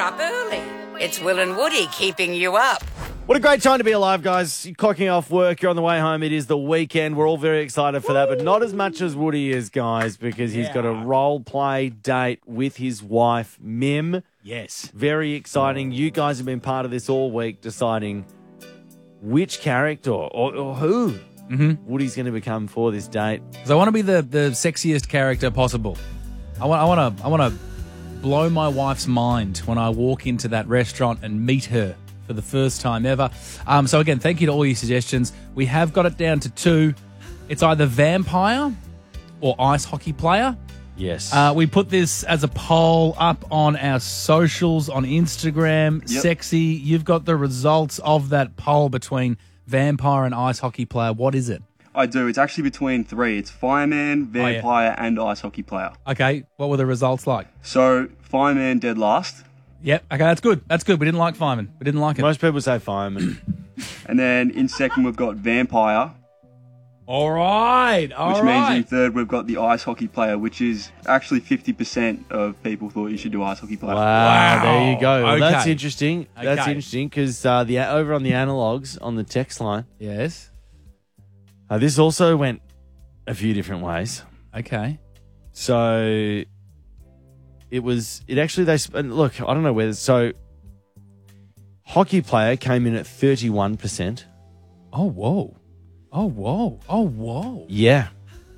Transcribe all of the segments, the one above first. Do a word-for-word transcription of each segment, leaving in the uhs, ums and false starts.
up early. It's Will and Woody keeping you up. What a great time to be alive, guys. You're clocking off work, you're on the way home, it is the weekend. We're all very excited for that, but not as much as Woody is, guys, because he's Yeah. got a role play date with his wife, Mim. Yes. Very exciting. You guys have been part of this all week, deciding which character or, or who Mm-hmm. Woody's going to become for this date. Because I want to be the, the sexiest character possible. I want I want to I want to blow my wife's mind when I walk into that restaurant and meet her for the first time ever. Um, so again, thank you to all your suggestions. We have got it down to two. It's either vampire or ice hockey player. Yes. Uh, we put this as a poll up on our socials on Instagram. Yep. Sexy, you've got the results of that poll between vampire and ice hockey player. What is it? I do. It's actually between three. It's fireman, Oh, yeah. vampire, and ice hockey player. Okay, what were the results like? So fireman dead last, Yep. Okay, that's good. That's good. We didn't like fireman. We didn't like it. Most people say fireman. and then in second we've got vampire, All right. All which right. means in third we've got the ice hockey player, which is actually fifty percent of people thought you should do ice hockey player. Wow, Wow. there you go. Well, that's Okay. interesting. That's Okay. interesting because uh, the over on the analogs on the text line, Yes. uh, this also went a few different ways. Okay. So it was, it actually, they, sp- and look, I don't know whether, so hockey player came in at thirty-one percent. Oh, whoa. Oh, whoa. Oh, whoa. Yeah.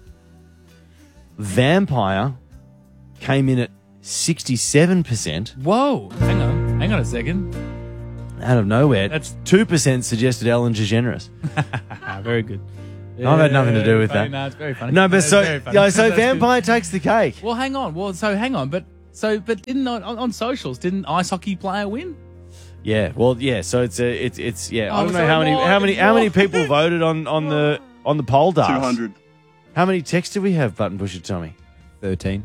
Vampire came in at sixty-seven percent. Whoa. Hang on. Hang on a second. Out of nowhere. That's- two percent suggested Ellen DeGeneres. Ah, very good. I've had nothing to do with Very that. funny. No, it's very funny. No, but It's so, very funny. yeah, so That's good. vampire takes the cake. Well, hang on. Well, so hang on. But so, but didn't on, on socials didn't ice hockey player win? Yeah, well, yeah. So it's a, it's, it's, yeah. I Oh, don't know so how many, more, how many, it's how many more. people voted on, on the, on the poll, Dars? Two hundred. How many texts do we have, Button Pusher Tommy? thirteen.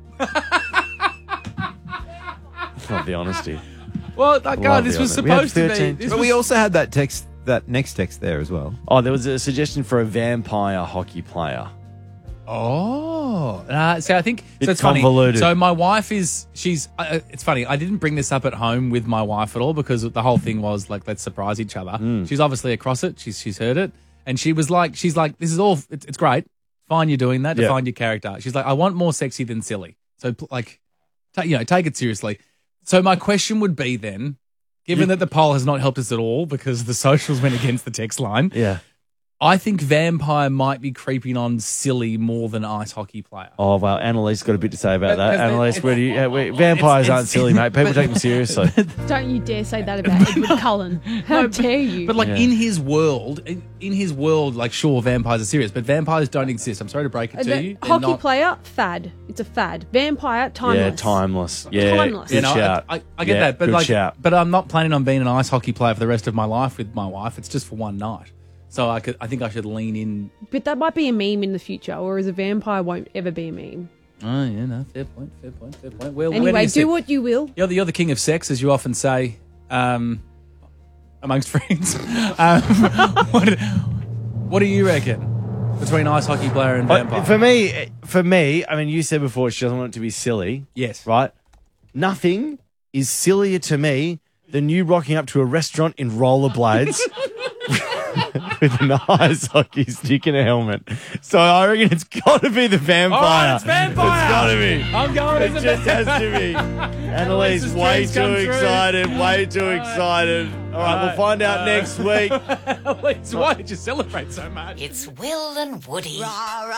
Not the honesty. Well, that guy, Love this the was honour. We had supposed to be. thirteen. This But was, we also had that text, that next text there as well. Oh, there was a suggestion for a vampire hockey player. Oh, uh, so I think so. It's It's funny. convoluted. So my wife is she's. Uh, it's funny. I didn't bring this up at home with my wife at all because the whole thing was like let's surprise each other. Mm. She's obviously across it. She's she's heard it, and she was like, she's like, this is all. It's, it's great. Fine, you're doing that. Yeah. Define your character. She's like, I want more sexy than silly. So pl- like, ta- you know, take it seriously. So my question would be then, given that the poll has not helped us at all because the socials went against the text line. Yeah. I think vampire might be creeping on silly more than ice hockey player. Oh, well, Annalise got a bit to say about But- that. but- Annalise, it's- where do you, uh, where, vampires it's- aren't it's- silly, mate. People take them seriously. Don't you dare say that about Edward Cullen. How dare you? But like Yeah. in his world, in, in his world, like sure, vampires are serious, but vampires don't exist. I'm sorry to break it Uh, to the you. They're hockey not- player, fad. It's a fad. Vampire, timeless. Yeah, timeless. Yeah, Timeless. good You know, shout. I, I, I get Yeah, that, but good like, shout. but I'm not planning on being an ice hockey player for the rest of my life with my wife. It's just for one night, so I could, I think I should lean in. But that might be a meme in the future, whereas a vampire won't ever be a meme. Oh yeah, no, fair point, fair point, fair point. Well, where Anyway, you do sit? what you will. You're the, you're the king of sex, as you often say, um, amongst friends. um, what, what do you reckon between ice hockey player and Uh, vampire? for me, for me, I mean, you said before she doesn't want it to be silly, yes. right? Nothing is sillier to me than you rocking up to a restaurant in rollerblades with an ice hockey stick and a helmet. So I reckon it's got to be the vampire. Oh, it's vampire! It's got to be. I'm going It as a just has vampire. to be. Annalise, Annalise's way dreams come too true. excited, way too excited. All right, we'll find out Uh, next week. Alex, why did you celebrate so much? It's Will and Woody.